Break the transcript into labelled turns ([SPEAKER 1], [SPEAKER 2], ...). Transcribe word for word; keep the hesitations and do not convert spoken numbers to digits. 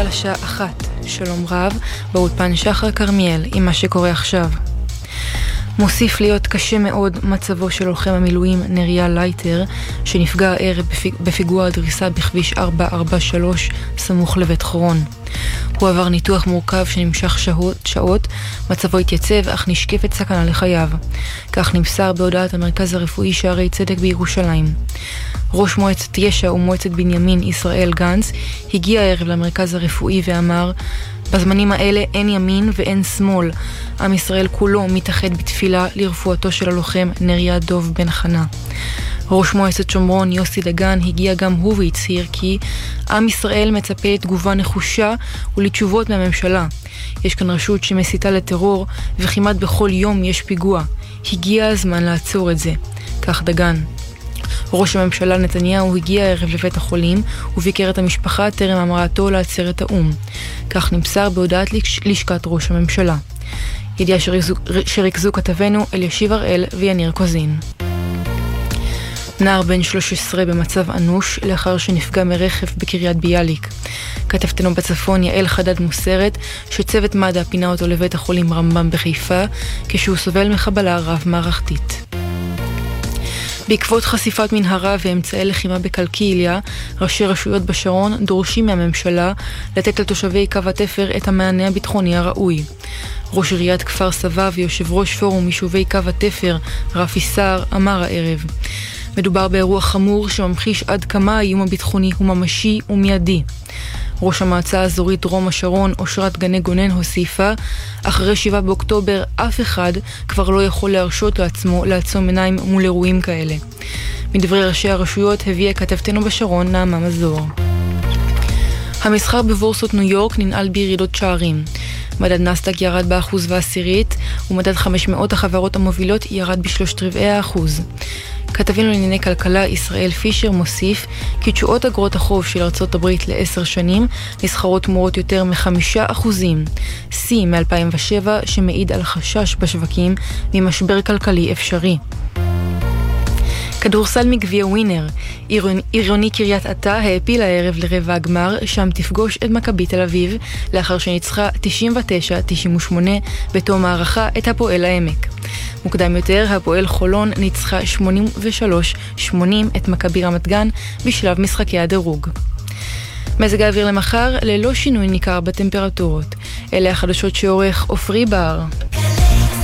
[SPEAKER 1] השעה לשעה אחת. שלום רב, באולפן שחר קרמיאל עם מה שקורה עכשיו. מוסיף להיות קשה מאוד מצבו של לוחם המילואים נריה לייטר, שנפגע הערב בפיגוע הדריסה בכביש ארבע ארבע שלוש סמוך לבית חורון. הוא עבר ניתוח מורכב שנמשך שעות, שעות, מצבו התייצב אך נשקפת סכנה לחייו. כך נמסר בהודעת המרכז הרפואי שערי צדק בירושלים. ראש מועצת ישע ומועצת בנימין ישראל גנץ הגיע הערב למרכז הרפואי ואמר: בזמנים האלה אין ימין ואין שמאל. עם ישראל כולו מתאחד בתפילה לרפואתו של הלוחם נריה דוב בן חנה. ראש מועצת שומרון יוסי דגן הגיע גם הוא והצהיר כי עם ישראל מצפה לתגובה נחושה ולתשובות מהממשלה. יש כאן רשות שמסיתה לטרור וכמעט בכל יום יש פיגוע. הגיע הזמן לעצור את זה. כך דגן. ראש הממשלה נתניהו הגיע הערב לבית החולים וביקר את המשפחה טרם המראתו לעצרת האום. כך נמסר בהודעת לשכת ראש הממשלה. ידיעה שריכזו כתבנו אלישיב הראל ויניר קוזין. נער בן שלוש עשרה במצב אנוש לאחר שנפגע מרכב בקריית ביאליק. כתבתנו בצפון יעל חדד מוסרת שצוות מד"א פינה אותו לבית החולים רמב"ם בחיפה כשהוא סובל מחבלה רב מערכתית. בעקבות חשיפת מנהרה ואמצעי לחימה בקלקיליה, ראשי רשויות בשרון דורשים מהממשלה לתת לתושבי קו התפר את המענה הביטחוני הראוי. ראש עיריית כפר סבא ויושב ראש פורום יישובי קו התפר, רפי סער, אמר הערב: מדובר באירוע חמור שממחיש עד כמה האיום הביטחוני הוא ממשי ומיידי. ראש המועצה האזורית דרום השרון אושרת גני גונן הוסיפה: אחרי שבעה באוקטובר אף אחד כבר לא יכול להרשות לעצמו לעצום עיניים מול אירועים כאלה. מדברי ראשי הרשויות הביאה כתבתנו בשרון נעמה מזור. המסחר בבורסות ניו יורק ננעל בירידות שערים. מדד נסדק ירד באחוז ועשירית ומדד חמש מאות החברות המובילות ירד בשלושת רבעי האחוז. כתבינו לענייני כלכלה ישראל פישר מוסיף כי תשואות אגרות החוב של ארצות הברית לעשר שנים נסחרות תמורות יותר מחמישה אחוזים, שיא מ-אלפיים ושבע שמעיד על חשש בשווקים ממשבר כלכלי אפשרי. כדורסל מגביע ווינר, עירוני קריית אתא העפיל הערב לרבע הגמר, שם תפגוש את מכבי תל אביב לאחר שניצחה תשעים ותשע תשעים ושמונה בתום הערכה את הפועל העמק. מוקדם יותר הפועל חולון ניצחה שמונים ושלוש שמונים את מכבי רמת גן בשלב משחקי הדירוג. מזג האוויר למחר ללא שינוי ניכר בטמפרטורות. אלה החדשות שעורך עופרי בר.